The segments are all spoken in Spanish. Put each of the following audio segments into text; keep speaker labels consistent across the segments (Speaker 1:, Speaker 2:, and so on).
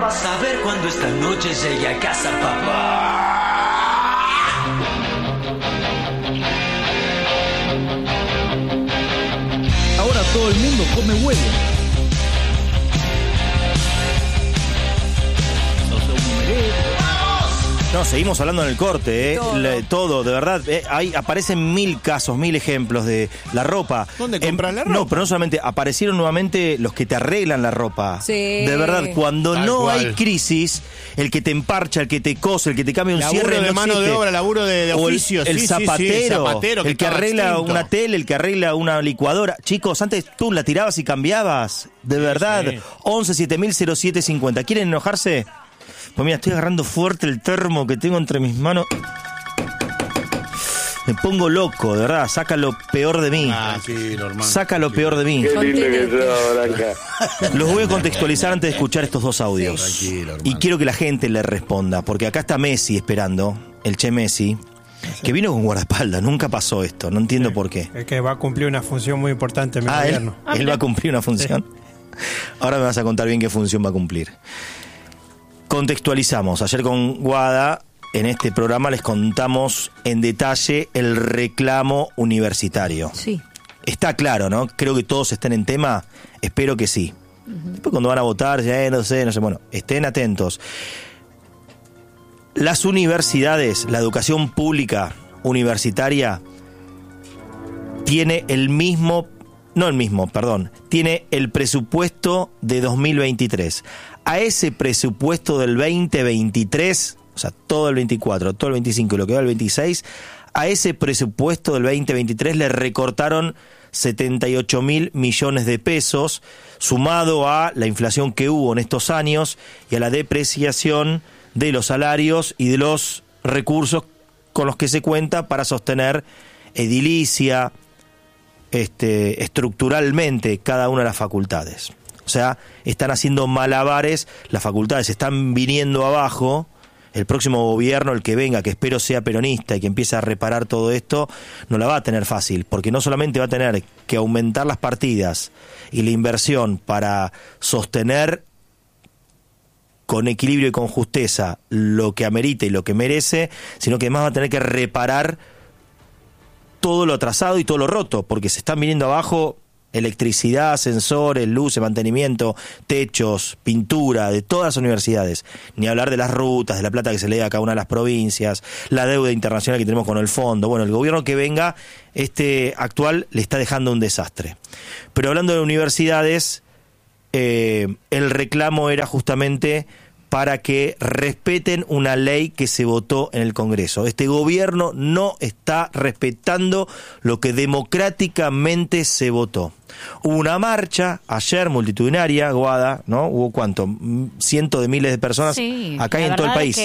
Speaker 1: Vas a ver cuando esta noche llegue a casa, papá.
Speaker 2: Ahora todo el mundo come huevo.
Speaker 3: No, seguimos hablando en el corte, todo, de verdad. Ahí aparecen 1000 casos, 1000 ejemplos de la ropa.
Speaker 4: ¿Dónde compras la ropa?
Speaker 3: No, pero no solamente, aparecieron nuevamente los que te arreglan la ropa.
Speaker 5: Sí.
Speaker 3: De verdad, cuando
Speaker 4: Tal
Speaker 3: no
Speaker 4: cual.
Speaker 3: hay crisis, el que te emparcha, el que te cose, el que te cambia un
Speaker 4: Laburo
Speaker 3: cierre.
Speaker 4: de
Speaker 3: no
Speaker 4: mano
Speaker 3: existe.
Speaker 4: de obra, laburo de
Speaker 3: O
Speaker 4: oficio.
Speaker 3: el
Speaker 4: Sí,
Speaker 3: zapatero,
Speaker 4: zapatero
Speaker 3: el que
Speaker 4: estaba
Speaker 3: arregla
Speaker 4: extinto.
Speaker 3: una tele, el que arregla una licuadora. Chicos, antes tú la tirabas y cambiabas. De verdad.
Speaker 4: sí.
Speaker 3: 11 7000 0750. ¿Quieren enojarse? Pues mira, estoy agarrando fuerte el termo que tengo entre mis manos. Me pongo loco, de verdad. Saca lo peor de mí.
Speaker 4: Tranquilo, hermano.
Speaker 3: Saca lo peor de mí.
Speaker 6: Qué lindo que sos, Blanca.
Speaker 3: Los voy a contextualizar antes de escuchar estos dos audios.
Speaker 4: Tranquilo, hermano.
Speaker 3: Y quiero que la gente le responda, porque acá está Messi esperando, el Che Messi, que vino con guardaespaldas. Nunca pasó esto, no entiendo por qué.
Speaker 7: Es que va a cumplir una función muy importante en el
Speaker 3: Él
Speaker 7: gobierno.
Speaker 3: va a cumplir una función. Ahora me vas a contar bien qué función va a cumplir. Contextualizamos. Ayer con Guada, en este programa les contamos en detalle el reclamo universitario.
Speaker 5: Sí.
Speaker 3: Está claro, ¿no? Creo que todos estén en tema. Espero que sí. Después cuando van a votar, ya no sé. Bueno, estén atentos. Las universidades, la educación pública universitaria, tiene tiene el presupuesto de 2023. A ese presupuesto del 2023, o sea, todo el 24, todo el 25 y lo que va el 26, a ese presupuesto del 2023 le recortaron 78.000 millones de pesos, sumado a la inflación que hubo en estos años y a la depreciación de los salarios y de los recursos con los que se cuenta para sostener edilicia, estructuralmente cada una de las facultades. O sea, están haciendo malabares, las facultades están viniendo abajo. El próximo gobierno, el que venga, que espero sea peronista y que empiece a reparar todo esto, no la va a tener fácil, porque no solamente va a tener que aumentar las partidas y la inversión para sostener con equilibrio y con justeza lo que amerita y lo que merece, sino que además va a tener que reparar todo lo atrasado y todo lo roto, porque se están viniendo abajo electricidad, ascensores, luces, mantenimiento, techos, pintura, de todas las universidades. Ni hablar de las rutas, de la plata que se le da a cada una de las provincias, la deuda internacional que tenemos con el fondo. Bueno, el gobierno que venga, actual, le está dejando un desastre. Pero hablando de universidades, el reclamo era justamente para que respeten una ley que se votó en el Congreso. Este gobierno no está respetando lo que democráticamente se votó. Hubo una marcha ayer multitudinaria, Guada, ¿no? Hubo ¿cuánto? Cientos de miles de personas acá y en todo el país.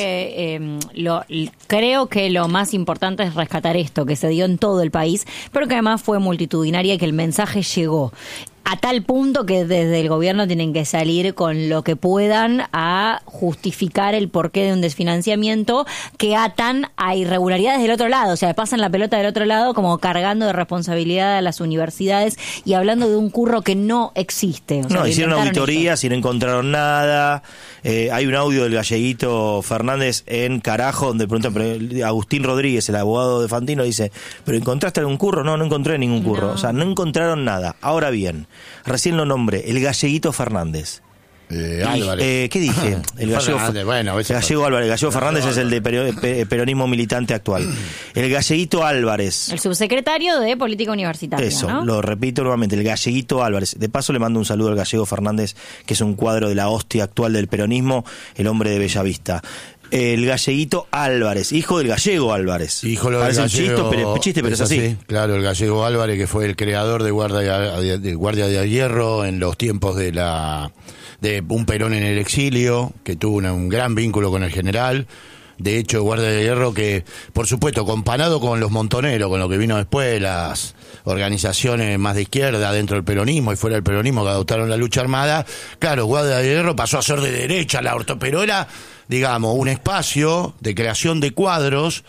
Speaker 5: Creo que lo más importante es rescatar esto, que se dio en todo el país, pero que además fue multitudinaria y que el mensaje llegó. A tal punto que desde el gobierno tienen que salir con lo que puedan a justificar el porqué de un desfinanciamiento que atan a irregularidades del otro lado. O sea, pasan la pelota del otro lado como cargando de responsabilidad a las universidades y hablando de un curro que no existe. O sea,
Speaker 3: no, hicieron auditorías
Speaker 5: esto.
Speaker 3: y no encontraron nada. Hay un audio del galleguito Fernández en Carajo donde preguntan, pero Agustín Rodríguez, el abogado de Fantino, dice, ¿pero encontraste algún curro? No encontré ningún curro.
Speaker 5: No.
Speaker 3: O sea, no encontraron nada. Ahora bien, recién lo nombré, el galleguito Fernández.
Speaker 4: Álvarez.
Speaker 3: ¿Qué dije? El gallego, el gallego Álvarez. El gallego Fernández es el de peronismo militante actual. El galleguito Álvarez.
Speaker 5: El subsecretario de Política Universitaria.
Speaker 3: Eso,
Speaker 5: ¿no?
Speaker 3: lo repito nuevamente, el galleguito Álvarez. De paso le mando un saludo al gallego Fernández, que es un cuadro de la hostia actual del peronismo, el hombre de Bellavista. El galleguito Álvarez, hijo del gallego Álvarez.
Speaker 4: Parece
Speaker 3: un chiste, pero es así.
Speaker 4: Claro, el gallego Álvarez, que fue el creador de Guardia de Hierro en los tiempos de un Perón en el exilio, que tuvo un gran vínculo con el general. De hecho, Guardia de Hierro que, por supuesto, comparado con los montoneros, con lo que vino después, las organizaciones más de izquierda dentro del peronismo y fuera del peronismo que adoptaron la lucha armada, claro, Guardia de Hierro pasó a ser de derecha, pero era, digamos, un espacio de creación de cuadros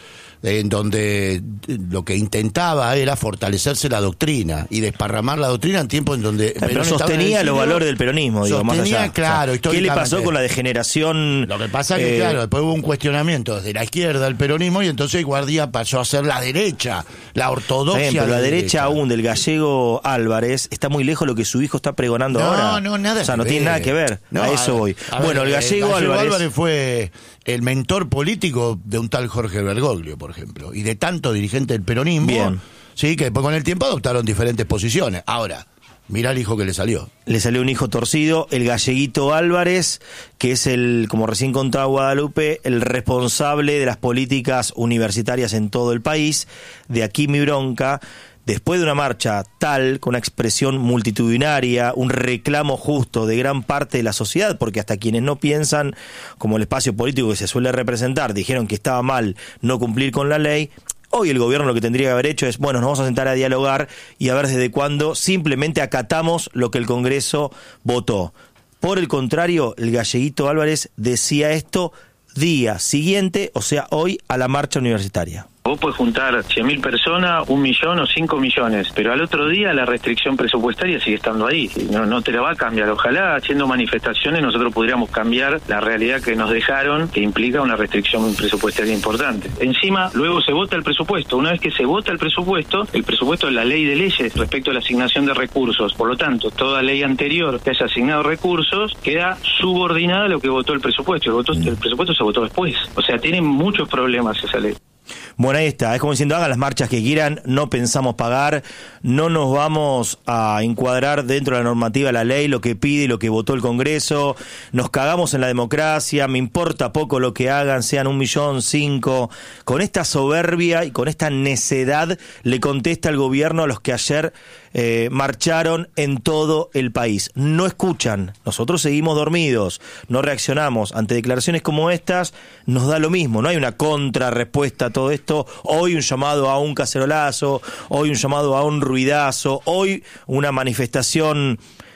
Speaker 4: en donde lo que intentaba era fortalecerse la doctrina y desparramar la doctrina en tiempos en donde
Speaker 3: pero sostenía los valores del peronismo, digo, más allá.
Speaker 4: Claro,
Speaker 3: ¿qué le pasó con la degeneración?
Speaker 4: Lo que pasa es que, claro, después hubo un cuestionamiento desde la izquierda del peronismo y entonces Guardia pasó a ser la derecha, la ortodoxia.
Speaker 3: Pero la derecha aún del gallego Álvarez está muy lejos de lo que su hijo está pregonando ahora.
Speaker 4: No, nada.
Speaker 3: O sea, no tiene nada que ver. A eso voy. Bueno, el gallego Álvarez
Speaker 4: fue el mentor político de un tal Jorge Bergoglio, por ejemplo, y de tanto dirigente del peronismo.
Speaker 3: Bien.
Speaker 4: Sí, que después con el tiempo adoptaron diferentes posiciones. Ahora, mirá el hijo que le salió.
Speaker 3: Le salió un hijo torcido, el galleguito Álvarez, que es el, como recién contaba Guadalupe, el responsable de las políticas universitarias en todo el país. De aquí mi bronca. Después de una marcha tal, con una expresión multitudinaria, un reclamo justo de gran parte de la sociedad, porque hasta quienes no piensan como el espacio político que se suele representar, dijeron que estaba mal no cumplir con la ley, hoy el gobierno lo que tendría que haber hecho es, bueno, nos vamos a sentar a dialogar y a ver desde cuándo simplemente acatamos lo que el Congreso votó. Por el contrario, el galleguito Álvarez decía esto día siguiente, o sea, hoy, a la marcha universitaria.
Speaker 8: Vos podés juntar 100.000 personas, 1 millón o 5 millones, pero al otro día la restricción presupuestaria sigue estando ahí. No te la va a cambiar. Ojalá haciendo manifestaciones nosotros pudiéramos cambiar la realidad que nos dejaron, que implica una restricción presupuestaria importante. Encima, luego se vota el presupuesto. Una vez que se vota el presupuesto es la ley de leyes respecto a la asignación de recursos. Por lo tanto, toda ley anterior que haya asignado recursos queda subordinada a lo que votó el presupuesto. El presupuesto se votó después. O sea, tiene muchos problemas esa ley.
Speaker 3: Bueno, ahí está, es como diciendo, hagan las marchas que quieran, no pensamos pagar, no nos vamos a encuadrar dentro de la normativa de la ley, lo que pide y lo que votó el Congreso, nos cagamos en la democracia, me importa poco lo que hagan, sean 1 millón, 5, con esta soberbia y con esta necedad le contesta el gobierno a los que ayer marcharon en todo el país. No escuchan, nosotros seguimos dormidos, no reaccionamos ante declaraciones como estas, nos da lo mismo, no hay una contrarrespuesta a todo esto, hoy un llamado a un cacerolazo, hoy un llamado a un ruidazo, hoy una manifestación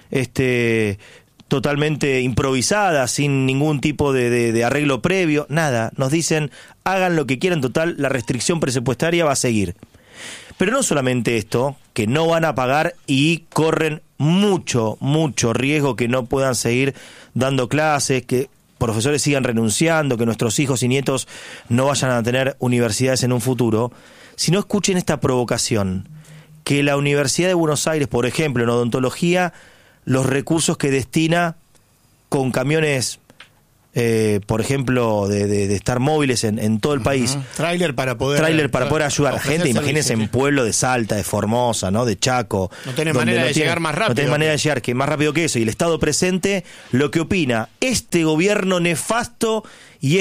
Speaker 3: totalmente improvisada, sin ningún tipo de arreglo previo, nada, nos dicen hagan lo que quieran, total, la restricción presupuestaria va a seguir. Pero no solamente esto, que no van a pagar y corren mucho riesgo que no puedan seguir dando clases, que profesores sigan renunciando, que nuestros hijos y nietos no vayan a tener universidades en un futuro, si no escuchen esta provocación, que la Universidad de Buenos Aires, por ejemplo, en odontología, los recursos que destina con camiones, por ejemplo, de estar móviles en todo el país.
Speaker 4: Tráiler para poder
Speaker 3: ayudar a la gente. Imagínense en pueblo de Salta, de Formosa, ¿no? De Chaco.
Speaker 4: No tiene manera de llegar más rápido.
Speaker 3: No tiene manera de llegar que más rápido que eso. Y el Estado presente, lo que opina este gobierno nefasto y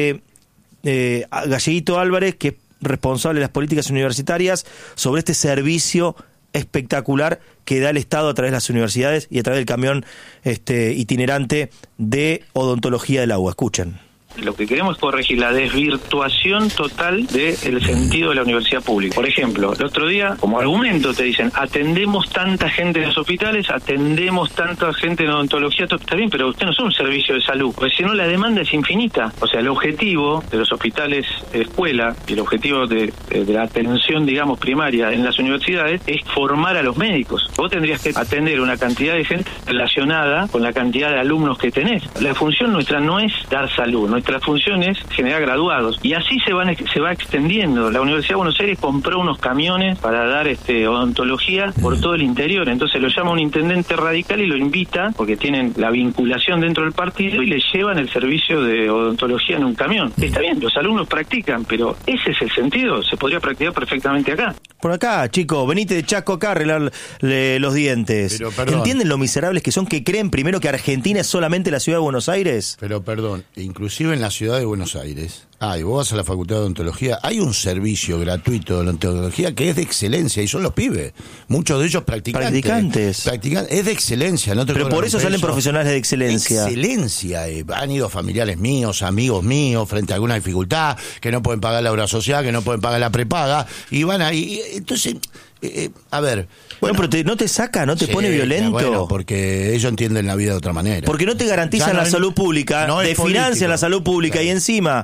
Speaker 3: galleguito Álvarez, que es responsable de las políticas universitarias, sobre este servicio espectacular que da el Estado a través de las universidades y a través del camión itinerante de odontología del agua. Escuchen.
Speaker 8: Lo que queremos es corregir la desvirtuación total del sentido de la universidad pública. Por ejemplo, el otro día, como argumento, te dicen, atendemos tanta gente en los hospitales, atendemos tanta gente en odontología, está bien, pero usted no es un servicio de salud, porque si no la demanda es infinita. O sea, el objetivo de los hospitales de escuela y el objetivo de la atención, digamos, primaria en las universidades es formar a los médicos. Vos tendrías que atender una cantidad de gente relacionada con la cantidad de alumnos que tenés. La función nuestra no es dar salud, nuestra función es generar graduados, y así se va extendiendo. La Universidad de Buenos Aires compró unos camiones para dar odontología por todo el interior, entonces lo llama un intendente radical y lo invita, porque tienen la vinculación dentro del partido, y le llevan el servicio de odontología en un camión. Está bien, los alumnos practican, pero ese es el sentido, se podría practicar perfectamente acá.
Speaker 3: Por acá, chicos, venite de Chaco acá a arreglar los dientes. ¿Entienden lo miserables que son, que creen primero que Argentina es solamente la ciudad de Buenos Aires?
Speaker 4: Pero perdón, inclusive en la ciudad de Buenos Aires, y vos vas a la Facultad de Odontología, hay un servicio gratuito de odontología que es de excelencia, y son los pibes, muchos de ellos practicantes. Es de excelencia, no te
Speaker 3: Pero por eso salen profesionales de excelencia.
Speaker 4: Excelencia, han ido familiares míos, amigos míos, frente a alguna dificultad, que no pueden pagar la obra social, que no pueden pagar la prepaga, y van ahí, entonces, a ver...
Speaker 3: Bueno, pero ¿no te saca, no te pone violento?
Speaker 4: Bueno, porque ellos entienden la vida de otra manera.
Speaker 3: Porque no te garantizan la salud pública, te financian la salud pública, y encima que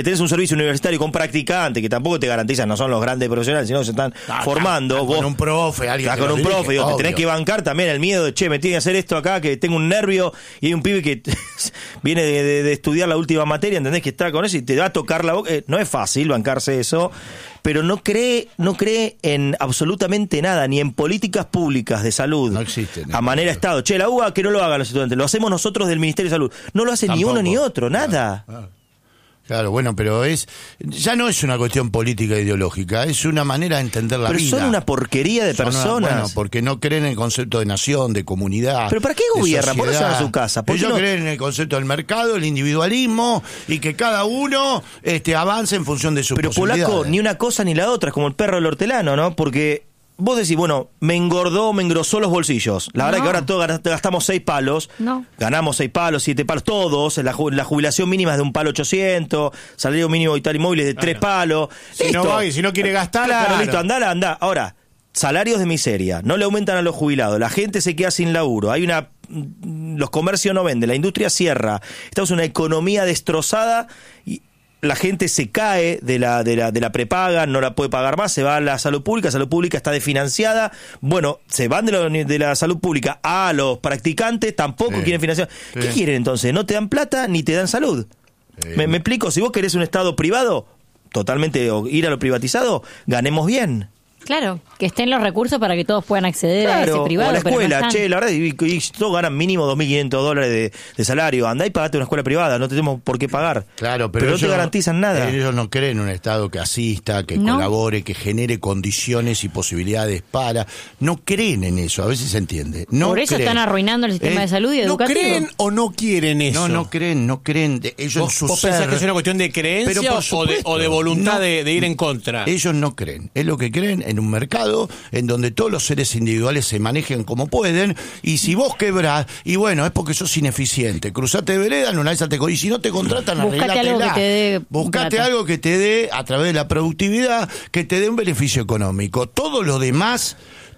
Speaker 3: tenés un servicio universitario con practicantes que tampoco te garantizan, no son los grandes profesionales, sino que se están formando.
Speaker 4: Vos, con un profe, alguien
Speaker 3: con un profe,
Speaker 4: dirige,
Speaker 3: te tenés que bancar también el miedo de, che, me tiene que hacer esto acá, que tengo un nervio, y hay un pibe que viene de estudiar la última materia, ¿entendés? Que está con eso y te va a tocar la boca. No es fácil bancarse eso, pero no cree en absolutamente nada, ni en políticas públicas de salud.
Speaker 4: No existe.
Speaker 3: A manera Estado. Che, la UBA que no lo hagan los estudiantes, lo hacemos nosotros del Ministerio de Salud. No lo hace
Speaker 4: Tampoco.
Speaker 3: ni uno ni otro, nada.
Speaker 4: Claro, bueno, pero ya no es una cuestión política e ideológica, es una manera de entender la vida.
Speaker 3: Pero son una porquería de personas.
Speaker 4: Bueno, porque no creen en el concepto de nación, de comunidad.
Speaker 3: ¿Pero para qué gobiernan? ¿Por qué se van a su casa?
Speaker 4: Ellos creen en el concepto del mercado, el individualismo, y que cada uno avance en función de sus posibilidades.
Speaker 3: Pero Polaco, ni una cosa ni la otra, es como el perro del hortelano, ¿no? Porque vos decís, bueno, me engrosó los bolsillos. La verdad que ahora todos gastamos 6 palos.
Speaker 5: No.
Speaker 3: Ganamos 6 palos, 7 palos, todos. La jubilación mínima es de 1 palo 800. Salario mínimo vital y móvil es de 3 palos.
Speaker 9: Si no quiere gastar,
Speaker 3: claro, listo, andá. Ahora, salarios de miseria. No le aumentan a los jubilados. La gente se queda sin laburo. Los comercios no venden. La industria cierra. Estamos en una economía destrozada y la gente se cae de la prepaga, no la puede pagar más, se va a la salud pública está desfinanciada. Bueno, se van de la salud pública a los practicantes, tampoco quieren financiar. ¿Qué quieren entonces? No te dan plata ni te dan salud. ¿Me explico? Si vos querés un Estado privado, totalmente, o ir a lo privatizado, ganemos bien.
Speaker 5: Claro, que estén los recursos para que todos puedan acceder a ese privado.
Speaker 3: O a la escuela,
Speaker 5: pero no
Speaker 3: la verdad, y todos ganan mínimo $2.500 de salario. Andá y pagate una escuela privada, no tenemos por qué pagar.
Speaker 4: Claro, pero
Speaker 3: no
Speaker 4: ellos
Speaker 3: te garantizan nada.
Speaker 4: Ellos no creen en un Estado que asista, que colabore, que genere condiciones y posibilidades para. No creen en eso, a veces se entiende.
Speaker 5: Por eso están arruinando el sistema de salud y educativo.
Speaker 9: ¿No creen o no quieren eso?
Speaker 4: No creen. Ellos
Speaker 9: ¿Vos pensás que es una cuestión de creencia o de voluntad de ir en contra?
Speaker 4: Ellos no creen. Es lo que creen en un mercado en donde todos los seres individuales se manejen como pueden, y si vos quebrás, y bueno, es porque sos ineficiente. Cruzate de vereda, en una vez y si no te contratan, arreglátela. Buscate algo que te dé, a través de la productividad, que te dé un beneficio económico. Todo lo demás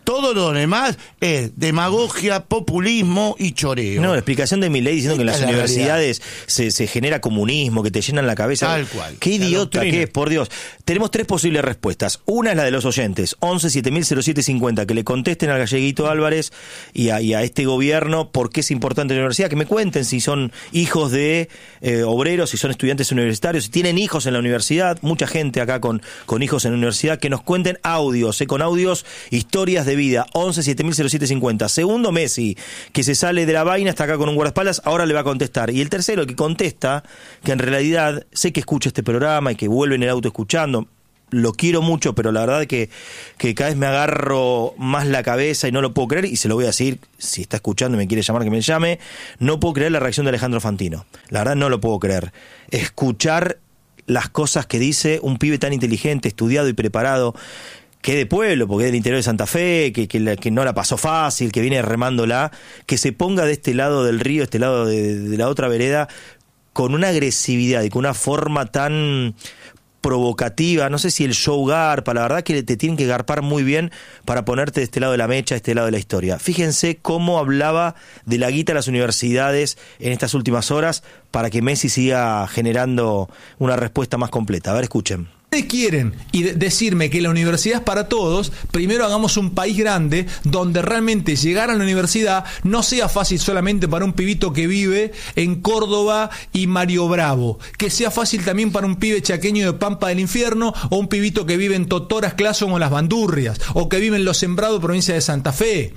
Speaker 4: es demagogia, populismo y choreo.
Speaker 3: No, la explicación de Milei diciendo que en las universidades se genera comunismo, que te llenan la cabeza.
Speaker 4: Tal cual.
Speaker 3: Qué idiota que es, por Dios. Tenemos 3 posibles respuestas. Una es la de los oyentes, 11-7000-0750, que le contesten al Galleguito Álvarez y a este gobierno por qué es importante la universidad, que me cuenten si son hijos de obreros, si son estudiantes universitarios, si tienen hijos en la universidad, mucha gente acá con hijos en la universidad, que nos cuenten audios, con audios, historias de vida. 11-7000-0750. Segundo, Messi, que se sale de la vaina, está acá con un guardaespaldas, ahora le va a contestar. Y el tercero, que contesta, que en realidad sé que escucha este programa y que vuelve en el auto escuchando, lo quiero mucho, pero la verdad que cada vez me agarro más la cabeza y no lo puedo creer, y se lo voy a decir, si está escuchando y me quiere llamar, que me llame. No puedo creer la reacción de Alejandro Fantino. La verdad no lo puedo creer. Escuchar las cosas que dice un pibe tan inteligente, estudiado y preparado, que de pueblo, porque es del interior de Santa Fe, que no la pasó fácil, que viene remándola, que se ponga de este lado del río, este lado de la otra vereda, con una agresividad y con una forma tan provocativa. No sé si el show garpa, la verdad que te tienen que garpar muy bien para ponerte de este lado de la mecha, de este lado de la historia. Fíjense cómo hablaba de la guita de las universidades en estas últimas horas para que Messi siga generando una respuesta más completa. A ver, escuchen.
Speaker 2: ustedes quieren decirme que la universidad es para todos, primero hagamos un país grande donde realmente llegar a la universidad no sea fácil solamente para un pibito que vive en Córdoba y Mario Bravo, que sea fácil también para un pibe chaqueño de Pampa del Infierno o un pibito que vive en Totoras, Clason o Las Bandurrias, o que vive en Los Sembrados, provincia de Santa Fe,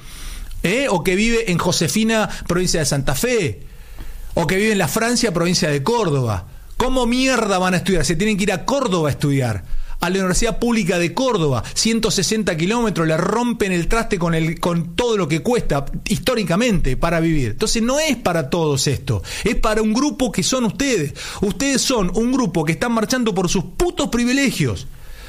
Speaker 2: o que vive en Josefina, provincia de Santa Fe, o que vive en La Francia, provincia de Córdoba. ¿Cómo mierda van a estudiar? Se tienen que ir a Córdoba a estudiar, a la Universidad Pública de Córdoba, 160 kilómetros, le rompen el traste con todo lo que cuesta históricamente para vivir. Entonces no es para todos esto, es para un grupo que son ustedes. Ustedes son un grupo que están marchando por sus putos privilegios.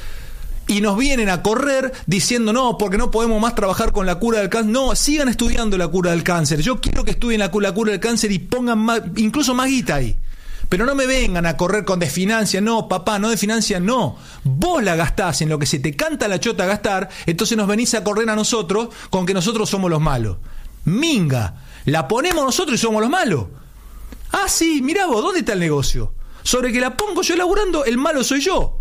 Speaker 2: Y nos vienen a correr diciendo no, porque no podemos más trabajar con la cura del cáncer. No, sigan estudiando la cura del cáncer. Yo quiero que estudien la cura del cáncer y pongan más, incluso más guita ahí. Pero no me vengan a correr con desfinancia. No, papá, no desfinancia, no. Vos la gastás en lo que se te canta la chota gastar, entonces nos venís a correr a nosotros con que nosotros somos los malos. Minga, la ponemos nosotros y somos los malos. Ah, sí, mirá vos, ¿dónde está el negocio? sobre que la pongo yo laburando, el malo soy yo.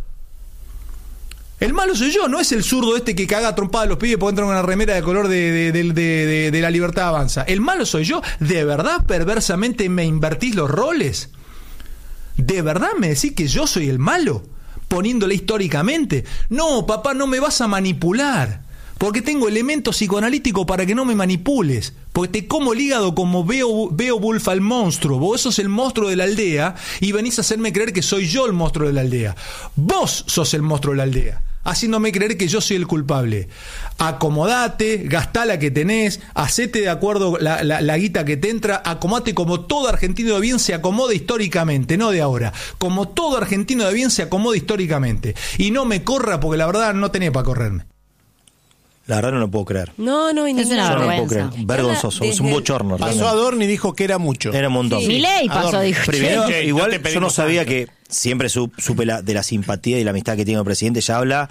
Speaker 2: El malo soy yo, no es el zurdo este que caga trompada a los pibes porque entran con una remera de color de La Libertad Avanza. El malo soy yo. ¿De verdad perversamente me invertís los roles? ¿De verdad me decís que yo soy el malo? Poniéndole históricamente. No, papá, no me vas a manipular. Porque tengo elementos psicoanalíticos para que no me manipules. Porque te como el hígado como Beowulf al monstruo. Vos sos el monstruo de la aldea y venís a hacerme creer que soy yo el monstruo de la aldea. Vos sos el monstruo de la aldea, haciéndome creer que yo soy el culpable. Acomodate, gastá la que tenés, hacete de acuerdo la guita que te entra, acomodate como todo argentino de bien se acomoda históricamente, no de ahora. Como todo argentino de bien se acomoda históricamente. Y no me corra porque la verdad no tenés para correrme.
Speaker 3: La verdad no lo puedo creer.
Speaker 5: No, es una vergüenza.
Speaker 3: Vergonzoso, es un bochorno.
Speaker 9: Pasó Adorni y dijo que era mucho.
Speaker 3: Era un montón.
Speaker 5: Sí. Milei pasó, dijo.
Speaker 3: Primero,
Speaker 9: Sí,
Speaker 3: igual
Speaker 9: no
Speaker 3: yo no sabía que siempre supe de la simpatía y la amistad que tiene el presidente. Ya habla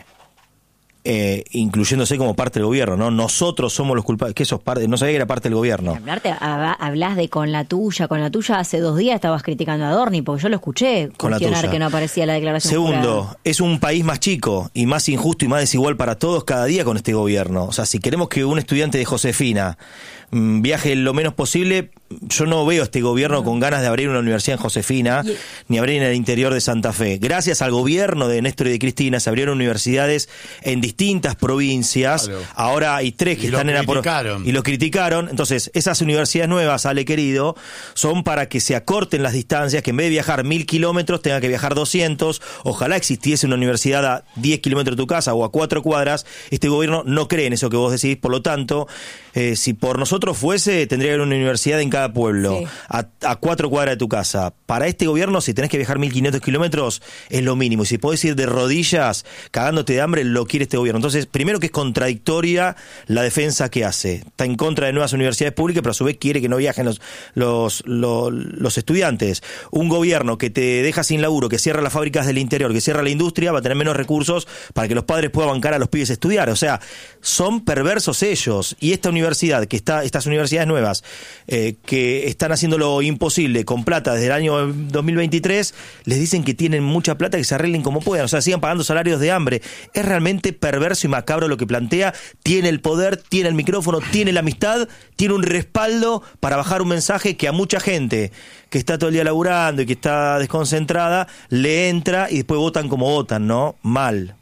Speaker 3: incluyéndose como parte del gobierno, ¿no? Nosotros somos los culpables. ¿Qué sos parte? No sabía que era parte del gobierno.
Speaker 5: Hablás de con la tuya hace 2 días estabas criticando a Adorni, porque yo lo escuché cuestionar que no aparecía la declaración
Speaker 3: Segundo,
Speaker 5: jurada.
Speaker 3: es un país más chico y más injusto y más desigual para todos cada día con este gobierno. O sea, si queremos que un estudiante de Josefina viaje lo menos posible, yo no veo a este gobierno con ganas de abrir una universidad en Josefina, ni abrir en el interior de Santa Fe. Gracias al gobierno de Néstor y de Cristina se abrieron universidades en distintas provincias. Claro. Ahora hay 3 que están y lo criticaron. Entonces, esas universidades nuevas, Ale querido, son para que se acorten las distancias, que en vez de viajar 1000 kilómetros tenga que viajar 200. Ojalá existiese una universidad a 10 kilómetros de tu casa o a 4 cuadras. Este gobierno no cree en eso que vos decís, por lo tanto, si por nosotros fuese, tendría que haber una universidad en cada pueblo, sí, a 4 cuadras de tu casa. Para este gobierno, si tenés que viajar 1500 kilómetros, es lo mínimo. Y si podés ir de rodillas, cagándote de hambre, lo quiere este gobierno. Entonces, primero que es contradictoria la defensa que hace. Está en contra de nuevas universidades públicas, pero a su vez quiere que no viajen los estudiantes. Un gobierno que te deja sin laburo, que cierra las fábricas del interior, que cierra la industria, va a tener menos recursos para que los padres puedan bancar a los pibes a estudiar. O sea, son perversos ellos. Y esta universidad, estas universidades nuevas, que están haciendo lo imposible con plata desde el año 2023, les dicen que tienen mucha plata, que se arreglen como puedan, o sea, sigan pagando salarios de hambre. Es realmente perverso y macabro lo que plantea. Tiene el poder, tiene el micrófono, tiene la amistad, tiene un respaldo para bajar un mensaje que a mucha gente que está todo el día laburando y que está desconcentrada, le entra y después votan como votan, ¿no? Mal.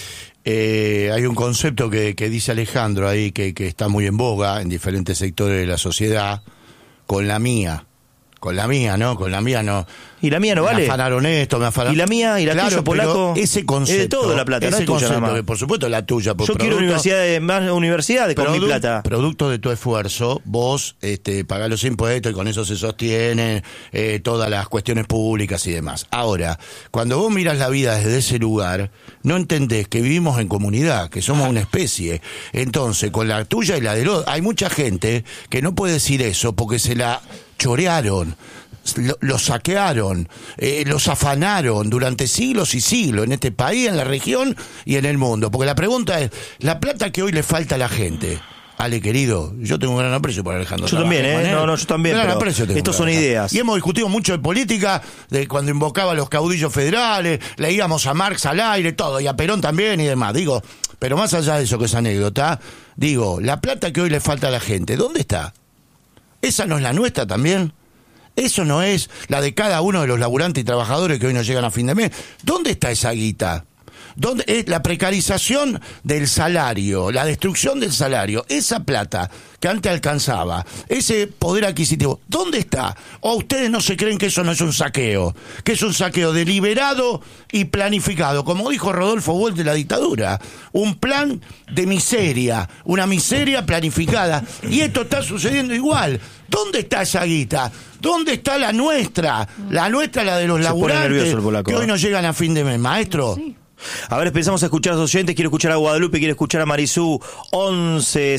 Speaker 4: Hay un concepto que dice Alejandro ahí que está muy en boga en diferentes sectores de la sociedad, con la mía, ¿no? Con la mía no.
Speaker 3: Y la mía no vale.
Speaker 4: Me afanaron esto, me afanaron.
Speaker 3: Y la mía, y la tuya, polaco.
Speaker 4: Ese concepto.
Speaker 3: Es de todo la plata, no es tuya nada más.
Speaker 4: Que por supuesto es la tuya.
Speaker 3: Yo quiero más universidades con mi plata.
Speaker 4: Producto de tu esfuerzo, vos pagás los impuestos y con eso se sostienen todas las cuestiones públicas y demás. Ahora, cuando vos miras la vida desde ese lugar, no entendés que vivimos en comunidad, que somos una especie. Entonces, con la tuya y la de los... Hay mucha gente que no puede decir eso porque se la chorearon. Los saquearon, los afanaron durante siglos y siglos en este país, en la región y en el mundo. Porque la pregunta es, la plata que hoy le falta a la gente, Ale querido, yo tengo un gran aprecio por Alejandro.
Speaker 3: Yo también, yo también. Pero estos son ideas.
Speaker 4: Y hemos discutido mucho de política, de cuando invocaba a los caudillos federales, leíamos a Marx al aire, todo, y a Perón también y demás. Digo, pero más allá de eso que es anécdota, digo, la plata que hoy le falta a la gente, ¿dónde está? ¿Esa no es la nuestra también? ¿Eso no es la de cada uno de los laburantes y trabajadores que hoy no llegan a fin de mes? ¿Dónde está esa guita? ¿Dónde es la precarización del salario, la destrucción del salario, esa plata que antes alcanzaba, ese poder adquisitivo? ¿Dónde está? ¿O ustedes no se creen que eso no es un saqueo? Que es un saqueo deliberado y planificado, como dijo Rodolfo Walsh de la dictadura. Un plan de miseria, una miseria planificada. Y esto está sucediendo igual. ¿Dónde está esa guita? ¿Dónde está la nuestra? La nuestra, la de los laburantes que hoy no llegan a fin de mes, maestro. Sí.
Speaker 3: A ver, empezamos a escuchar a los oyentes. Quiero escuchar a Guadalupe, quiero escuchar a Marisú. 11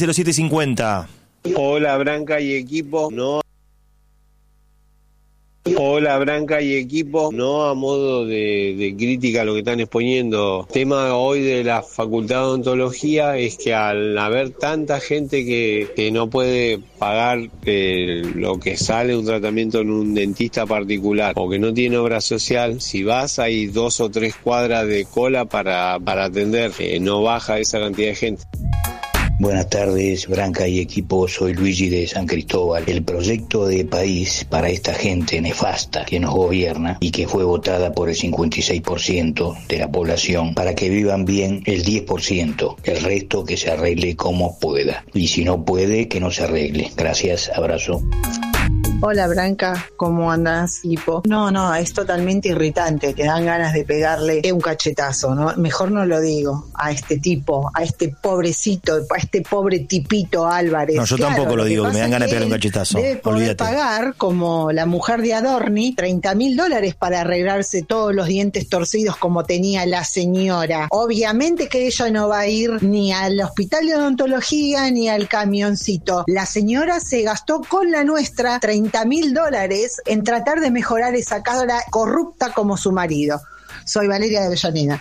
Speaker 3: 700750.
Speaker 6: Hola, Branca y equipo. No Hola Branca y equipo, no a modo de crítica a lo que están exponiendo. El tema hoy de la Facultad de Odontología es que al haber tanta gente que no puede pagar lo que sale un tratamiento en un dentista particular o que no tiene obra social, si vas hay 2 o 3 cuadras de cola para atender, no baja esa cantidad de gente.
Speaker 10: Buenas tardes, Branca y equipo, soy Luigi de San Cristóbal. El proyecto de país para esta gente nefasta que nos gobierna y que fue votada por el 56% de la población para que vivan bien el 10%, el resto que se arregle como pueda. Y si no puede, que no se arregle. Gracias, abrazo.
Speaker 11: Hola Branca, ¿cómo andás, Hipo? No, es totalmente irritante, te dan ganas de pegarle un cachetazo, ¿no? Mejor no lo digo, a este tipo, a este pobrecito, a este pobre tipito Álvarez.
Speaker 3: No, yo tampoco lo digo, me dan ganas de pegarle un cachetazo.
Speaker 11: Debe poder
Speaker 3: Olvídate.
Speaker 11: pagar, como la mujer de Adorni, $30.000 para arreglarse todos los dientes torcidos como tenía la señora. Obviamente que ella no va a ir ni al hospital de odontología ni al camioncito. La señora se gastó con la nuestra $30.000 en tratar de mejorar esa cara corrupta como su marido. Soy Valeria de Avellaneda.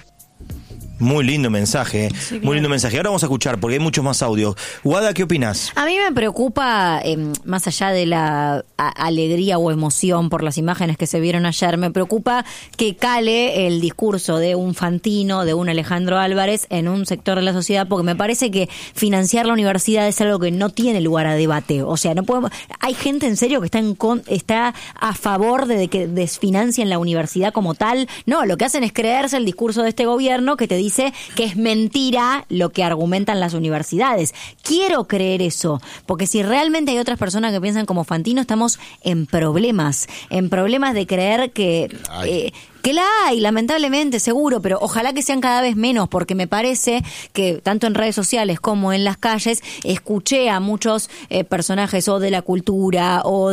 Speaker 3: Muy lindo mensaje,
Speaker 5: Sí, claro.
Speaker 3: muy lindo mensaje. Ahora vamos a escuchar porque hay muchos más audios. Guada, ¿qué opinás?
Speaker 5: A mí me preocupa, más allá de la alegría o emoción por las imágenes que se vieron ayer, me preocupa que cale el discurso de un Fantino, de un Alejandro Álvarez en un sector de la sociedad, porque me parece que financiar la universidad es algo que no tiene lugar a debate. O sea, no podemos. Hay gente en serio que está a favor de que desfinancien la universidad como tal. No, lo que hacen es creerse el discurso de este gobierno que te dice que es mentira lo que argumentan las universidades. Quiero creer eso, porque si realmente hay otras personas que piensan como Fantino, estamos en problemas de creer que la hay, lamentablemente, seguro, pero ojalá que sean cada vez menos, porque me parece que tanto en redes sociales como en las calles escuché a muchos personajes o de la cultura o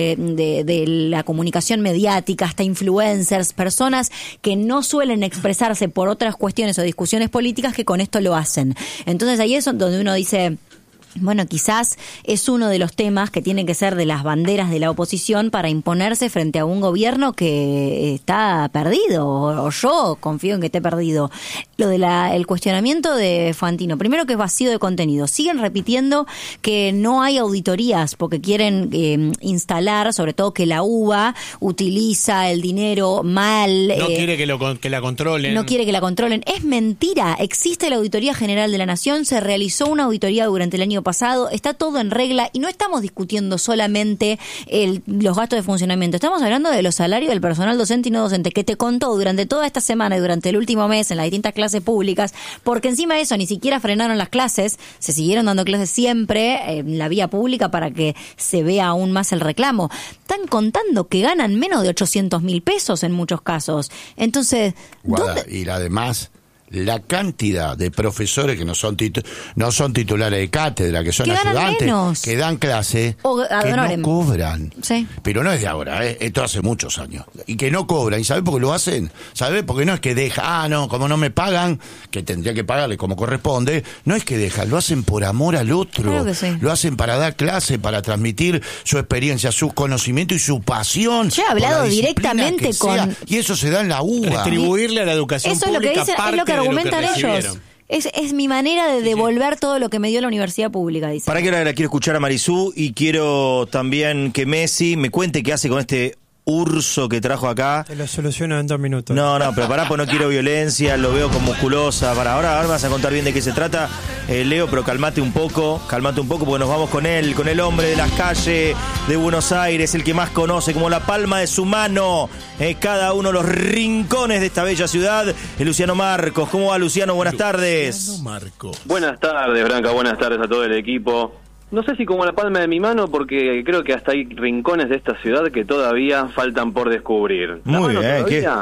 Speaker 5: de la comunicación mediática, hasta influencers, personas que no suelen expresarse por otras cuestiones o discusiones políticas que con esto lo hacen. Entonces ahí es donde uno dice... Bueno, quizás es uno de los temas que tiene que ser de las banderas de la oposición para imponerse frente a un gobierno que está perdido, o yo confío en que esté perdido. Lo de el cuestionamiento de Fantino, primero que es vacío de contenido. Siguen repitiendo que no hay auditorías porque quieren instalar, sobre todo que la UBA utiliza el dinero mal.
Speaker 9: No quiere que la controlen.
Speaker 5: No quiere que la controlen. Es mentira. Existe la Auditoría General de la Nación, se realizó una auditoría durante el año pasado, está todo en regla y no estamos discutiendo solamente los gastos de funcionamiento, estamos hablando de los salarios del personal docente y no docente, que te contó durante toda esta semana y durante el último mes en las distintas clases públicas, porque encima de eso ni siquiera frenaron las clases, se siguieron dando clases siempre en la vía pública para que se vea aún más el reclamo. Están contando que ganan menos de 800.000 pesos en muchos casos. Entonces,
Speaker 4: Guada, y además la cantidad de profesores que no son titulares de cátedra, que son
Speaker 5: que
Speaker 4: ayudantes, que dan clase, que no cobran.
Speaker 5: Sí.
Speaker 4: Pero no es de ahora, esto hace muchos años. Y que no cobran. ¿Y sabe por qué lo hacen? ¿Sabe? Porque no es que dejan, como no me pagan, que tendría que pagarle como corresponde, no es que dejan, lo hacen por amor al otro.
Speaker 5: Claro que sí.
Speaker 4: Lo hacen para dar clase, para transmitir su experiencia, su conocimiento y su pasión.
Speaker 5: Yo he hablado directamente con...
Speaker 4: Y eso se da en la UBA.
Speaker 9: Retribuirle a la educación
Speaker 5: eso
Speaker 9: pública
Speaker 5: es lo que dicen,
Speaker 9: parte
Speaker 5: es lo que argumentan
Speaker 9: de lo que
Speaker 5: ellos.
Speaker 9: recibieron.
Speaker 5: Es mi manera de devolver todo lo que me dio la universidad pública, dice.
Speaker 3: Para que ahora la quiero escuchar a Marisú y quiero también que Messi me cuente qué hace con este urso que trajo acá.
Speaker 7: Te lo soluciono en 2 minutos.
Speaker 3: No, pero pará, pues no quiero violencia, lo veo con musculosa. Ahora me vas a contar bien de qué se trata, Leo, pero calmate un poco, porque nos vamos con el hombre de las calles de Buenos Aires, el que más conoce como la palma de su mano cada uno de los rincones de esta bella ciudad, Luciano Marcos. ¿Cómo va, Luciano? Buenas tardes.
Speaker 12: Buenas tardes, Branca, buenas tardes a todo el equipo. No sé si como la palma de mi mano, porque creo que hasta hay rincones de esta ciudad que todavía faltan por descubrir.
Speaker 3: Muy bien,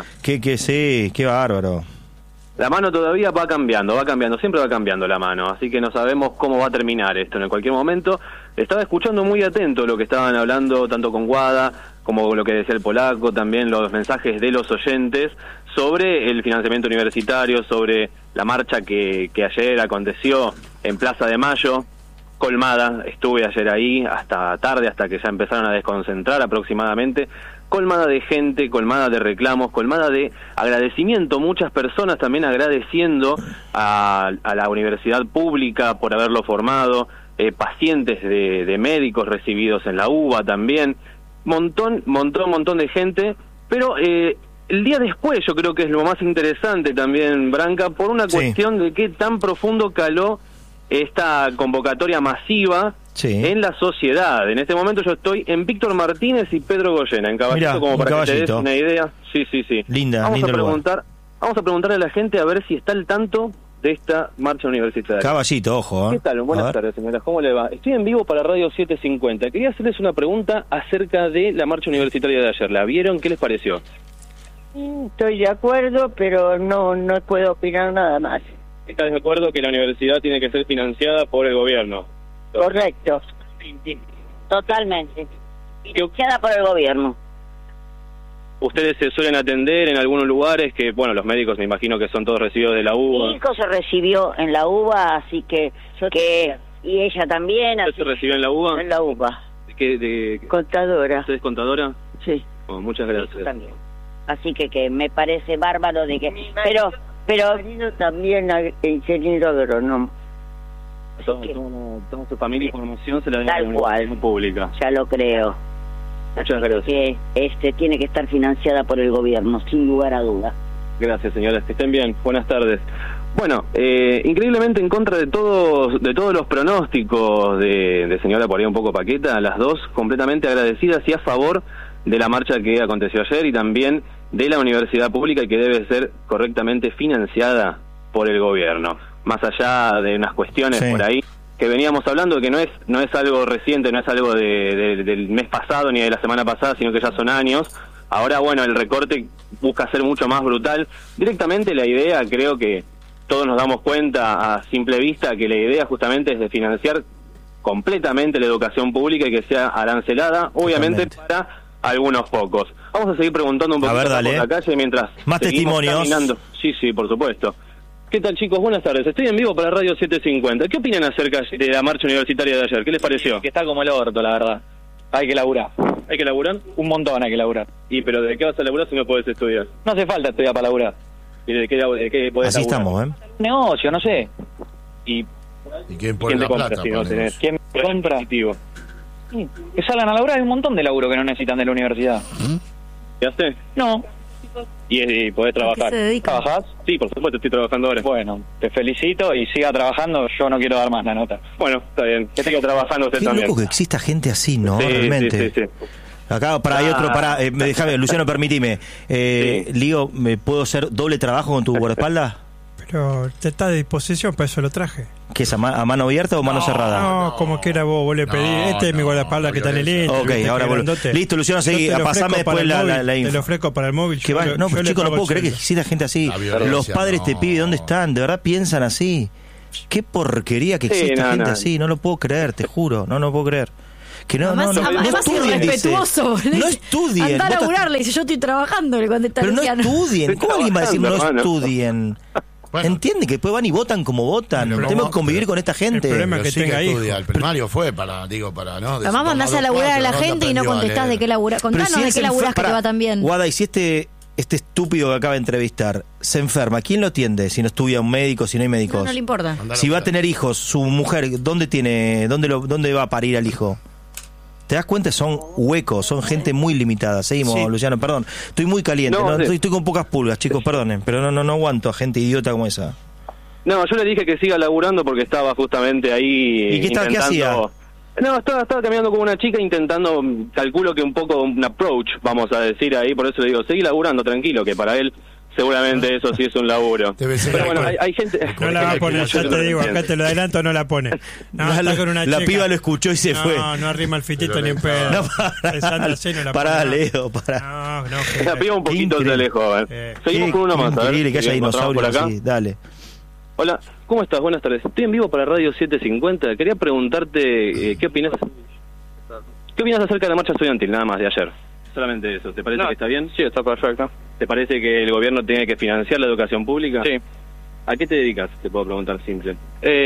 Speaker 3: qué bárbaro.
Speaker 12: La mano todavía va cambiando, siempre va cambiando la mano, así que no sabemos cómo va a terminar esto en cualquier momento. Estaba escuchando muy atento lo que estaban hablando, tanto con Guada como lo que decía el polaco, también los mensajes de los oyentes sobre el financiamiento universitario, sobre la marcha que ayer aconteció en Plaza de Mayo, colmada. Estuve ayer ahí hasta tarde, hasta que ya empezaron a desconcentrar aproximadamente. colmada de gente, colmada de reclamos, colmada de agradecimiento, muchas personas también agradeciendo a la universidad pública por haberlo formado, pacientes de médicos recibidos en la UBA también, montón de gente, pero el día después yo creo que es lo más interesante también, Branca, por una cuestión de qué tan profundo caló esta convocatoria masiva en la sociedad. En este momento yo estoy en Víctor Martínez y Pedro Goyena, en Caballito. Mirá, como para que te des una idea. Sí. Vamos a preguntarle a la gente a ver si está al tanto de esta marcha universitaria.
Speaker 3: Caballito, ojo.
Speaker 12: ¿Qué tal? Buenas tardes, señora. ¿Cómo le va? Estoy en vivo para Radio 750. Quería hacerles una pregunta acerca de la marcha universitaria de ayer. ¿La vieron? ¿Qué les pareció?
Speaker 13: Estoy de acuerdo, pero no puedo opinar nada más.
Speaker 12: ¿Estás de acuerdo que la universidad tiene que ser financiada por el gobierno?
Speaker 13: Correcto. Totalmente. Financiada por el gobierno.
Speaker 12: ¿Ustedes se suelen atender en algunos lugares que, bueno, los médicos me imagino que son todos recibidos de la UBA?
Speaker 13: Mi hijo se recibió en la UBA, así que y ella también.
Speaker 12: ¿Usted se recibió en la UBA?
Speaker 13: En la UBA.
Speaker 12: ¿De
Speaker 13: contadora?
Speaker 12: ¿Usted es contadora?
Speaker 13: Sí.
Speaker 12: Oh, muchas gracias.
Speaker 13: También. Así que me parece bárbaro de que... Pero también ingeniero agrónomo.
Speaker 12: Toda su familia y formación se la da
Speaker 13: a la universidad
Speaker 12: pública.
Speaker 13: Ya lo creo.
Speaker 12: Muchas gracias.
Speaker 13: Que tiene que estar financiada por el gobierno, sin lugar a duda.
Speaker 12: Gracias, señoras. Que estén bien. Buenas tardes. Bueno, increíblemente en contra de todos los pronósticos de señora por ahí un poco Paqueta, las dos completamente agradecidas y a favor de la marcha que aconteció ayer y también de la universidad pública y que debe ser correctamente financiada por el gobierno. Más allá de unas cuestiones por ahí que veníamos hablando, que no es algo reciente, no es algo del mes pasado ni de la semana pasada, sino que ya son años. Ahora, bueno, el recorte busca ser mucho más brutal. Directamente la idea, creo que todos nos damos cuenta a simple vista, que la idea justamente es de financiar completamente la educación pública y que sea arancelada, obviamente para algunos pocos. Vamos a seguir preguntando un poquito por la calle mientras
Speaker 3: más testimonios
Speaker 12: caminando. Sí, por supuesto. ¿Qué tal, chicos? Buenas tardes. Estoy en vivo para Radio 750. ¿Qué opinan acerca de la marcha universitaria de ayer? ¿Qué les pareció?
Speaker 14: Que está como el orto, la verdad. Hay que laburar.
Speaker 12: ¿Hay que laburar?
Speaker 14: Un montón hay que laburar.
Speaker 12: ¿Pero de qué vas a laburar si no podés estudiar?
Speaker 14: No hace falta estudiar para laburar.
Speaker 12: ¿Y de qué podés
Speaker 3: Así
Speaker 12: laburar?
Speaker 3: estamos,
Speaker 14: Negocio, no sé.
Speaker 4: ¿Y quién pone la plata?
Speaker 12: Si no tenés?
Speaker 14: ¿Quién compra? Que salgan a laburar, hay un montón de laburo que no necesitan de la universidad.
Speaker 12: ¿Qué haces?
Speaker 14: No.
Speaker 12: ¿Y podés trabajar?
Speaker 14: ¿Trabajás?
Speaker 12: Sí, por supuesto, estoy trabajando ahora.
Speaker 14: Bueno, te felicito y siga trabajando, yo no quiero dar más la nota.
Speaker 12: Bueno, está bien, que siga trabajando usted también.
Speaker 3: Qué loco que exista gente así, ¿no?
Speaker 12: Sí,
Speaker 3: realmente.
Speaker 12: Sí.
Speaker 3: Acá, hay otro, déjame, Luciano, permitime. Lío, ¿me puedo hacer doble trabajo con tu guardaespaldas?
Speaker 7: Pero te está de disposición, para eso lo traje.
Speaker 3: ¿Qué es, a mano abierta o mano cerrada?
Speaker 7: No, como quiera vos le pedís. Este es mi guardaespaldas que está en el intro.
Speaker 3: Ok, ahora listo, Luciano, seguí. Pasame después la info.
Speaker 7: Te lo ofrezco para el móvil.
Speaker 3: No, pero chicos, no puedo creer que exista gente así. Los padres te piden dónde están, de verdad piensan así. Qué porquería que exista gente así, no lo puedo creer, te juro, no lo puedo creer. Que no estudien,
Speaker 5: respetuoso.
Speaker 3: No estudien.
Speaker 5: Anda a laburar, le dice, yo estoy trabajando, le contesta.
Speaker 3: Pero no estudien. ¿Cómo alguien va a decir no estudien? Bueno, entiende que después van y votan como votan. Tenemos que convivir con esta gente.
Speaker 7: El problema es que tenga hijos.
Speaker 4: El primario fue para no.
Speaker 5: Además mandás a laburar a la gente y no contestás de qué laburás. Contanos de qué laburás que te va tan bien.
Speaker 3: Guada, y si este estúpido que acaba de entrevistar se enferma, ¿quién lo atiende? Si no estudia un médico, si no hay médicos.
Speaker 5: No le importa.
Speaker 3: Si va a tener hijos, su mujer, ¿dónde va a parir al hijo? ¿Te das cuenta? Son huecos, son gente muy limitada. Seguimos, Luciano, perdón. Estoy muy caliente, estoy con pocas pulgas, chicos, perdonen, pero no aguanto a gente idiota como esa.
Speaker 12: No, yo le dije que siga laburando porque estaba justamente ahí.
Speaker 3: ¿Y qué hacía?
Speaker 12: No, estaba caminando con una chica intentando, calculo que un poco un approach, vamos a decir ahí, por eso le digo, seguí laburando, tranquilo, que para él seguramente eso sí es un laburo. Pero bueno, hay gente...
Speaker 7: No la va a poner, ya te digo, acá te lo adelanto, no la pone. No, está con una
Speaker 3: la
Speaker 7: chica.
Speaker 3: piba lo escuchó y se fue.
Speaker 7: No arrima el fitito ni en pedo.
Speaker 3: No, pará, Leo,
Speaker 7: pará. No,
Speaker 12: la piba un poquito se alejó. Seguimos con uno más, a ver.
Speaker 3: Increíble que haya dinosaurios así, dale.
Speaker 12: Hola, ¿cómo estás? Buenas tardes. Estoy en vivo para Radio 750. Quería preguntarte, ¿qué opinas acerca de la marcha estudiantil, nada más, de ayer? Solamente eso. ¿Te parece que está bien?
Speaker 14: Sí, está perfecto.
Speaker 12: ¿Te parece que el gobierno tiene que financiar la educación pública?
Speaker 14: Sí.
Speaker 12: ¿A qué te dedicas? Te puedo preguntar simple.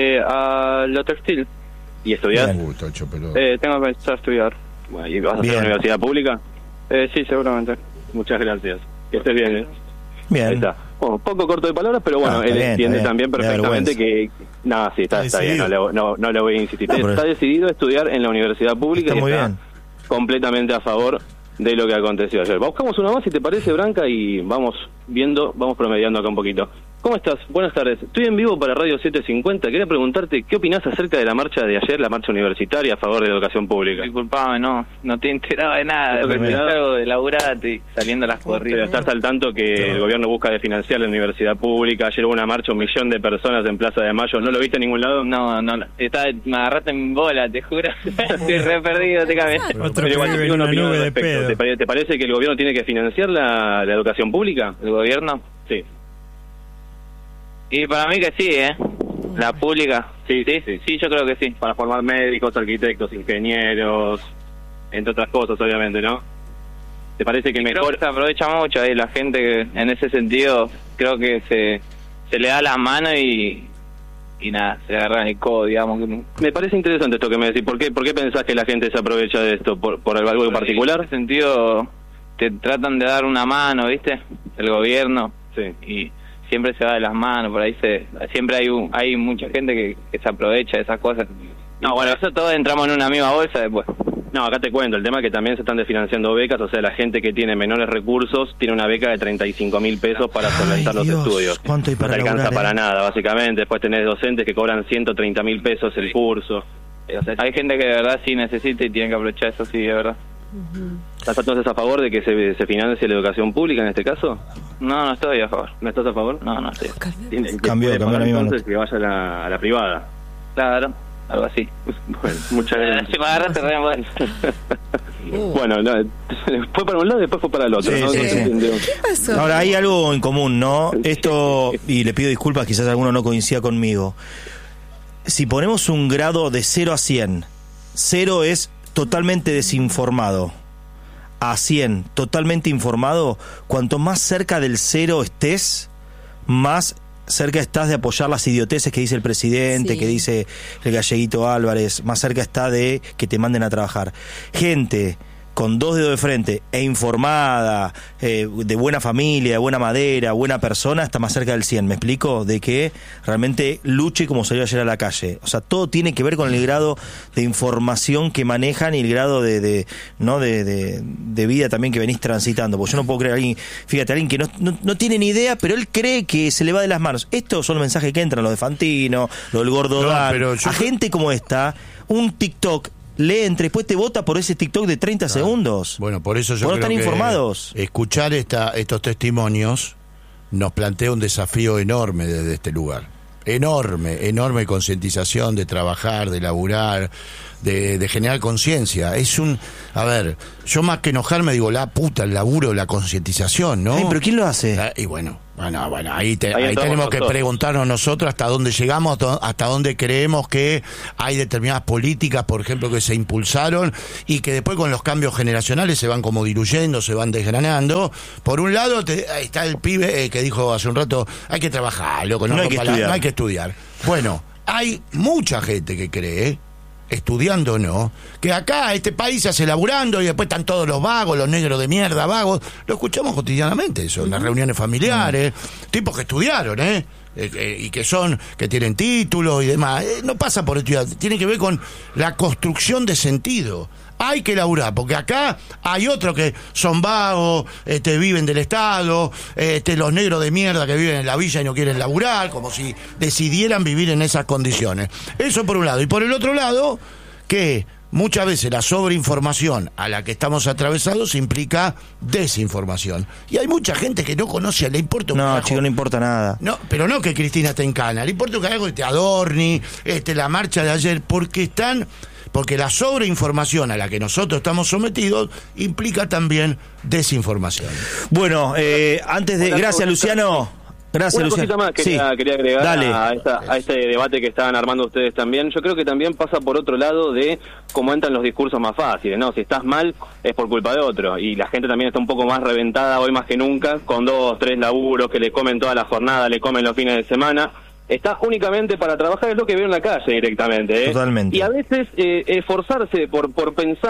Speaker 14: A lo textil.
Speaker 12: ¿Y estudias?
Speaker 14: Tengo que empezar a estudiar.
Speaker 12: Bueno, ¿y vas a hacer la universidad pública? Sí, seguramente. Muchas gracias. Que estés bien, ¿eh?
Speaker 3: Bien.
Speaker 12: Ahí está. Bueno, poco corto de palabras, pero bueno, él entiende también perfectamente que... Nada, sí, está bien, no le voy a insistir. Está decidido a estudiar en la universidad pública y está completamente a favor de lo que aconteció ayer. Buscamos una más, si te parece, Branca, y vamos promediando acá un poquito. ¿Cómo estás? Buenas tardes. Estoy en vivo para Radio 750. Quería preguntarte, ¿qué opinás acerca de la marcha de ayer, la marcha universitaria a favor de la educación pública?
Speaker 15: Disculpame, no te enteraba de nada. Algo de laburar, saliendo a las corridas.
Speaker 12: ¿Estás al tanto que el gobierno busca desfinanciar la universidad pública? Ayer hubo una marcha, 1 millón de personas en Plaza de Mayo. ¿No lo viste en ningún lado?
Speaker 15: No. Me agarraste en bola, te juro. Estoy re perdido, te cambié.
Speaker 7: Otro que vive en una nube de pedo.
Speaker 12: ¿Te parece que el gobierno tiene que financiar la educación pública?
Speaker 15: ¿El gobierno?
Speaker 12: Sí.
Speaker 15: Y para mí que sí, la pública.
Speaker 12: Sí,
Speaker 15: yo creo que sí.
Speaker 12: Para formar médicos, arquitectos, ingenieros, entre otras cosas, obviamente, ¿no? ¿Te parece que mejor?
Speaker 15: Creo que se aprovecha mucho ahí la gente que en ese sentido creo que se le da la mano y nada, se agarra el codo, digamos.
Speaker 12: Me parece interesante esto que me decís. ¿Por qué pensás que la gente se aprovecha de esto? ¿Por algo en particular?
Speaker 15: En ese sentido te tratan de dar una mano, ¿viste? El gobierno.
Speaker 12: Sí.
Speaker 15: Y siempre se va de las manos, por ahí siempre hay mucha gente que se aprovecha de esas cosas. No, bueno, eso todos entramos en una misma bolsa después.
Speaker 12: No, acá te cuento, el tema es que también se están desfinanciando becas, o sea, la gente que tiene menores recursos tiene una beca de 35.000 pesos para solventar los estudios.
Speaker 3: ¿Cuánto hay para
Speaker 12: no te alcanza
Speaker 3: laburar,
Speaker 12: para nada, básicamente. Después tenés docentes que cobran 130.000 pesos el curso.
Speaker 15: O sea, hay gente que de verdad sí necesita y tiene que aprovechar eso, sí, de verdad.
Speaker 12: ¿Estás entonces a favor de que se financie la educación pública en este caso?
Speaker 15: No estoy a favor.
Speaker 12: ¿No estás a favor?
Speaker 15: No estoy.
Speaker 3: Cambió la misma
Speaker 12: entonces que vaya a la privada.
Speaker 15: Claro, algo así.
Speaker 12: Bueno, muchas gracias.
Speaker 15: Si me agarraste re bueno.
Speaker 12: Bueno, fue para un lado y después fue para el otro. ¿No?
Speaker 5: ¿Qué pasó?
Speaker 3: Ahora, hay algo en común, ¿no? Esto, y le pido disculpas, quizás alguno no coincida conmigo. Si ponemos un grado de 0 a 100, 0 es totalmente desinformado, a 100 totalmente informado, cuanto más cerca del 0 estés, más cerca estás de apoyar las idioteces que dice el presidente, que dice el galleguito Álvarez, más cerca está de que te manden a trabajar. Gente con 2 dedos de frente e informada, de buena familia, de buena madera, buena persona, está más cerca del 100, ¿me explico? De que realmente luche como salió ayer a la calle. O sea, todo tiene que ver con el grado de información que manejan y el grado de vida también que venís transitando. Porque yo no puedo creer a alguien, fíjate, alguien que no tiene ni idea, pero él cree que se le va de las manos. Estos son los mensajes que entran, los de Fantino, los del Gordo Dan. A gente como esta, un TikTok le entra, después te vota por ese TikTok de 30 segundos.
Speaker 4: Bueno, por eso yo
Speaker 3: creo
Speaker 4: están
Speaker 3: que informados.
Speaker 4: Escuchar estos testimonios nos plantea un desafío enorme desde este lugar. Enorme concientización de trabajar, de laburar, de generar conciencia. A ver, yo más que enojarme digo, la puta, el laburo, la concientización, ¿no?
Speaker 3: ¿Pero quién lo hace?
Speaker 4: Y bueno, ahí tenemos que preguntarnos nosotros hasta dónde llegamos, hasta dónde creemos que hay determinadas políticas, por ejemplo, que se impulsaron y que después con los cambios generacionales se van como diluyendo, se van desgranando. Por un lado está el pibe que dijo hace un rato, hay que trabajar, loco, no hay que estudiar. Bueno, hay mucha gente que cree, estudiando o no, que acá este país se hace laburando y después están todos los vagos, los negros de mierda, vagos. Lo escuchamos cotidianamente eso, en las reuniones familiares, tipos que estudiaron, y que tienen títulos y demás. No pasa por estudiar, tiene que ver con la construcción de sentido. Hay que laburar, porque acá hay otros que son vagos, viven del Estado, los negros de mierda que viven en la villa y no quieren laburar, como si decidieran vivir en esas condiciones. Eso por un lado. Y por el otro lado, que muchas veces la sobreinformación a la que estamos atravesados implica desinformación. Y hay mucha gente que no conoce, le importa un carajo.
Speaker 3: No, chico, no importa nada.
Speaker 4: No, pero no que Cristina esté en cana, le importa un carajo que te Adorni, la marcha de ayer, porque la sobreinformación a la que nosotros estamos sometidos implica también desinformación.
Speaker 3: Bueno, antes de... Gracias, Luciano. Gracias,
Speaker 12: Luciano. Una cosita más quería agregar a este debate que estaban armando ustedes también. Yo creo que también pasa por otro lado de cómo entran los discursos más fáciles, ¿no? Si estás mal es por culpa de otro. Y la gente también está un poco más reventada hoy más que nunca, con 2, 3 laburos que le comen toda la jornada, le comen los fines de semana. Está únicamente para trabajar, es lo que veo en la calle directamente.
Speaker 3: Totalmente.
Speaker 12: Y a veces esforzarse por pensar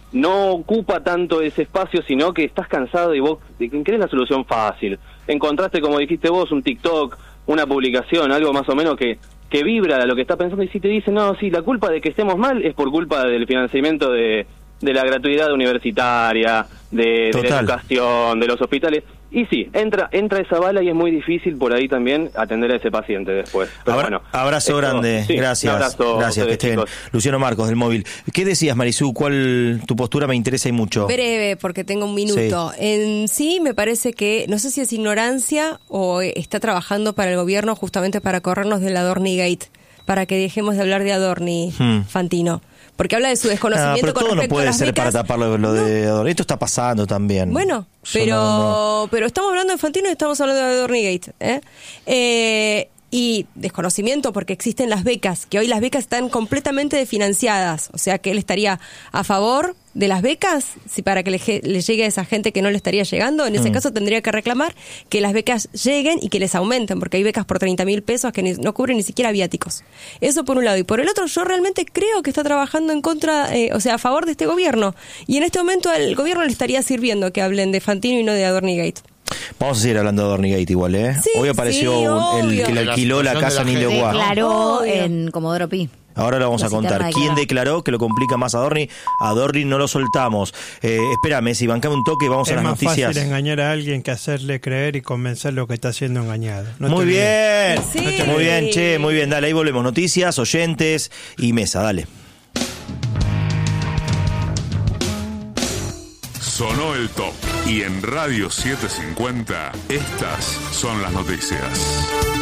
Speaker 12: no ocupa tanto ese espacio, sino que estás cansado y vos querés la solución fácil. Encontraste, como dijiste vos, un TikTok, una publicación, algo más o menos que vibra a lo que estás pensando, y si te dicen, no, sí, la culpa de que estemos mal es por culpa del financiamiento de la gratuidad universitaria, de la educación, de los hospitales. Y sí, entra esa bala y es muy difícil por ahí también atender a ese paciente después. Pero
Speaker 3: abrazo grande,
Speaker 12: sí,
Speaker 3: gracias. Gracias, que estén. Luciano Marcos, del Móvil. ¿Qué decías, Marisú? ¿Cuál tu postura? Me interesa y mucho.
Speaker 16: Breve, porque tengo un minuto.
Speaker 3: Sí.
Speaker 16: En sí, me parece que, no sé si es ignorancia o está trabajando para el gobierno justamente para corrernos del Adorni Gate, para que dejemos de hablar de Adorni, Fantino. Porque habla de su desconocimiento con respecto a las becas.
Speaker 3: Todo no puede ser para tapar lo de Adorni. Esto está pasando también.
Speaker 16: Bueno, pero estamos hablando de Fantino y estamos hablando de Adorni Gate. Y desconocimiento porque existen las becas, que hoy las becas están completamente desfinanciadas. O sea que él estaría a favor de las becas, si para que le llegue a esa gente que no le estaría llegando. En ese caso tendría que reclamar que las becas lleguen y que les aumenten, porque hay becas por 30.000 pesos que no cubren ni siquiera viáticos. Eso por un lado. Y por el otro, yo realmente creo que está trabajando en contra, a favor de este gobierno. Y en este momento al gobierno le estaría sirviendo que hablen de Fantino y no de Adorni Gate.
Speaker 3: Vamos a seguir hablando de Adorni Gate igual, ¿eh?
Speaker 16: Sí,
Speaker 3: hoy apareció el que le alquiló la casa en Indio Guá.
Speaker 5: Declaró en Comodoro Pi.
Speaker 3: Ahora lo vamos a contar. ¿Quién declaró que lo complica más a Adorni? Adorni no lo soltamos. Espérame, si bancame un toque, vamos a las noticias.
Speaker 7: Es más fácil engañar a alguien que hacerle creer y convencerlo que está siendo engañado.
Speaker 3: Muy bien, muy bien, che, muy bien. Dale, ahí volvemos. Noticias, oyentes y mesa, dale.
Speaker 17: Sonó el top. Y en Radio 750, estas son las noticias.